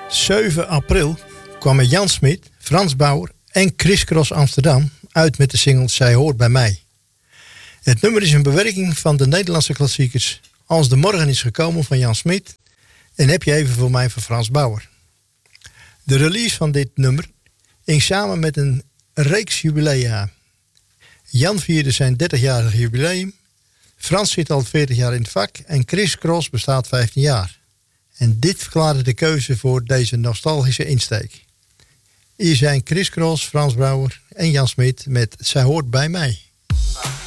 7 april kwamen Jan Smit, Frans Bauer en Chris Cross Amsterdam uit met de single Zij hoort bij mij. Het nummer is een bewerking van de Nederlandse klassiekers Als de morgen is gekomen van Jan Smit en Heb je even voor mij van Frans Bauer. De release van dit nummer ging samen met een reeks jubilea. Jan vierde zijn 30-jarig jubileum, Frans zit al 40 jaar in het vak en Chris Cross bestaat 15 jaar. En dit verklaarde de keuze voor deze nostalgische insteek. Hier zijn Chris Cross, Frans Bauer en Jan Smit met Zij hoort bij mij.